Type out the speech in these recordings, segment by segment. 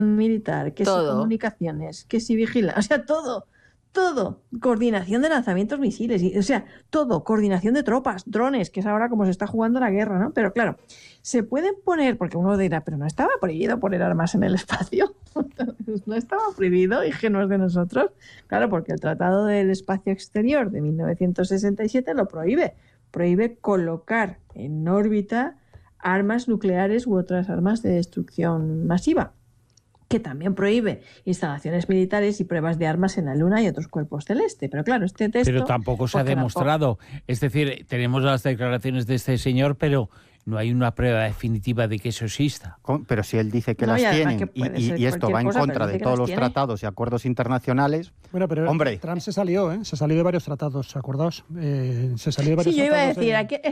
militar, que todo. si comunicaciones, que si vigila, o sea, todo, coordinación de lanzamientos misiles, o sea, todo, coordinación de tropas, drones, que es ahora como se está jugando la guerra, ¿no? Pero claro, se pueden poner, porque uno dirá, pero no estaba prohibido poner armas en el espacio, no estaba prohibido, ingenuos de nosotros, claro, porque el Tratado del Espacio Exterior de 1967 lo prohíbe colocar en órbita armas nucleares u otras armas de destrucción masiva, que también prohíbe instalaciones militares y pruebas de armas en la Luna y otros cuerpos celestes. Pero claro, este texto... Pero tampoco se ha demostrado. Es decir, tenemos las declaraciones de este señor, pero no hay una prueba definitiva de que eso exista. Pero si él dice que las tienen y esto va en contra de todos los tratados y acuerdos internacionales... Bueno, pero hombre, Trump se salió de varios tratados, ¿acordaos? Se salió de varios tratados. Sí, yo iba a decir,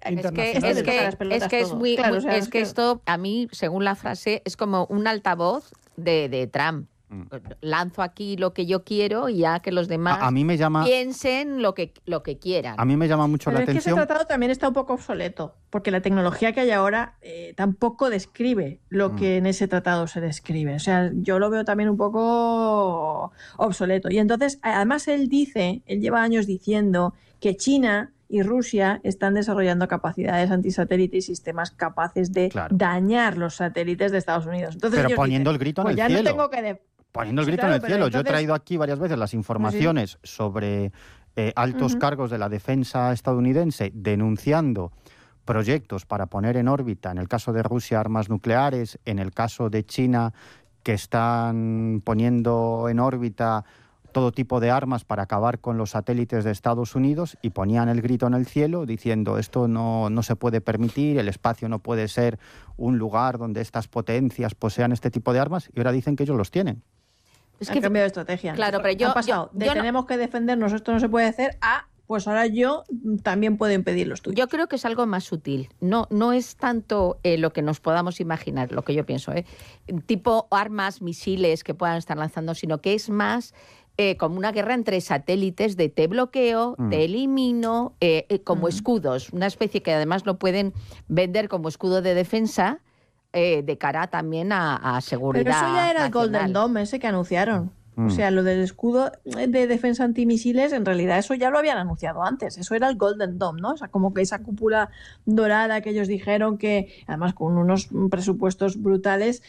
es que esto, a mí, según la frase, es como un altavoz de Trump. Lanzo aquí lo que yo quiero y ya que los demás piensen lo que quieran. A mí me llama mucho la atención. Es que ese tratado también está un poco obsoleto, porque la tecnología que hay ahora tampoco describe lo que en ese tratado se describe. O sea, yo lo veo también un poco obsoleto. Y entonces, además él lleva años diciendo que China y Rusia están desarrollando capacidades antisatélite y sistemas capaces de dañar los satélites de Estados Unidos. Entonces, pero poniendo el grito en el cielo. No tengo que poniendo el grito en el cielo. Entonces... Yo he traído aquí varias veces las informaciones sobre altos cargos de la defensa estadounidense denunciando proyectos para poner en órbita, en el caso de Rusia, armas nucleares, en el caso de China, que están poniendo en órbita todo tipo de armas para acabar con los satélites de Estados Unidos, y ponían el grito en el cielo diciendo esto no se puede permitir, el espacio no puede ser un lugar donde estas potencias posean este tipo de armas, y ahora dicen que ellos los tienen. Es que cambio de estrategia. Claro, pero yo... Ha pasado tenemos que defendernos, esto no se puede hacer, pues ahora yo también puedo impedir los tuyos. Yo creo que es algo más sutil. No es tanto lo que nos podamos imaginar, lo que yo pienso, tipo armas, misiles que puedan estar lanzando, sino que es más como una guerra entre satélites de te bloqueo, te elimino, como escudos. Una especie que además lo pueden vender como escudo de defensa de cara también a seguridad. Pero eso ya era nacional. el Golden Dome ese que anunciaron. O sea, lo del escudo de defensa antimisiles, en realidad eso ya lo habían anunciado antes. Eso era el Golden Dome, ¿no? O sea, como que esa cúpula dorada que ellos dijeron que, además con unos presupuestos brutales,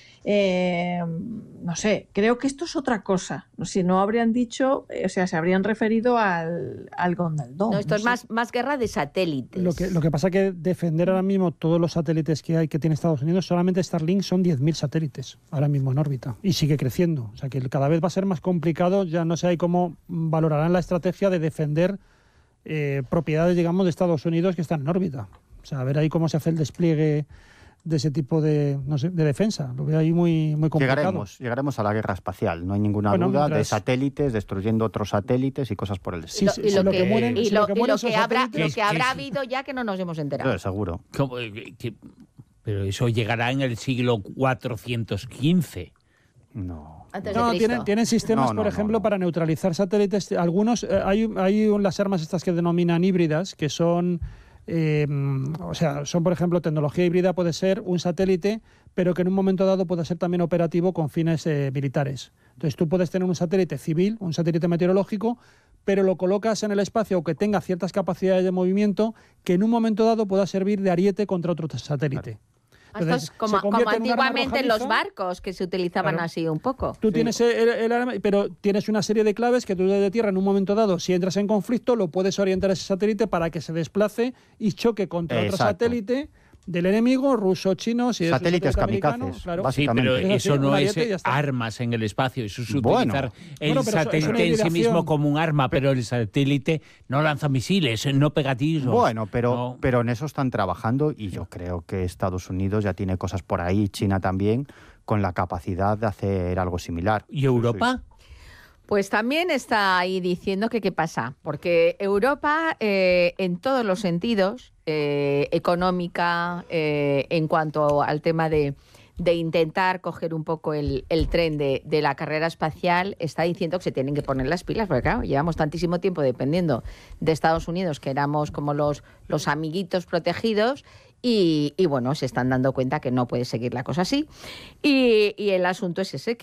no sé, creo que esto es otra cosa. Si no habrían dicho, o sea, se habrían referido al Golden Dome. No, esto es más guerra de satélites. Lo que pasa es que defender ahora mismo todos los satélites que tiene Estados Unidos, solamente Starlink son 10.000 satélites ahora mismo en órbita. Y sigue creciendo. O sea, que cada vez va a ser más complicado, ya no sé ahí cómo valorarán la estrategia de defender propiedades, digamos, de Estados Unidos que están en órbita. O sea, a ver ahí cómo se hace el despliegue de ese tipo de defensa. Lo veo ahí muy complicado. Llegaremos a la guerra espacial, no hay ninguna duda, de satélites, destruyendo otros satélites y cosas por el estilo. Lo que habrá habido ya que no nos hemos enterado. Seguro. Pero eso llegará en el siglo 415. No. Tienen sistemas, por ejemplo, para neutralizar satélites. Algunos, hay las armas estas que denominan híbridas, que son, son, por ejemplo, tecnología híbrida puede ser un satélite, pero que en un momento dado puede ser también operativo con fines militares. Entonces tú puedes tener un satélite civil, un satélite meteorológico, pero lo colocas en el espacio, aunque tenga ciertas capacidades de movimiento, que en un momento dado pueda servir de ariete contra otro satélite. Claro. Entonces, como antiguamente en los barcos, que se utilizaban así un poco. Tú tienes el arma, pero tienes una serie de claves que tú desde tierra en un momento dado, si entras en conflicto, lo puedes orientar a ese satélite para que se desplace y choque contra otro satélite del enemigo, ruso, chino, si satélites kamikazes, claro. Sí, pero eso no es armas en el espacio, eso es utilizar el satélite en sí mismo como un arma, pero el satélite no lanza misiles, no pega tiros. Bueno, pero en eso están trabajando y yo creo que Estados Unidos ya tiene cosas por ahí, China también, con la capacidad de hacer algo similar. ¿Y Europa? Pues también está ahí diciendo que qué pasa, porque Europa en todos los sentidos, económica, en cuanto al tema de intentar coger un poco el tren de la carrera espacial, está diciendo que se tienen que poner las pilas, porque claro, llevamos tantísimo tiempo dependiendo de Estados Unidos, que éramos como los amiguitos protegidos, y bueno, se están dando cuenta que no puede seguir la cosa así. Y el asunto es ese,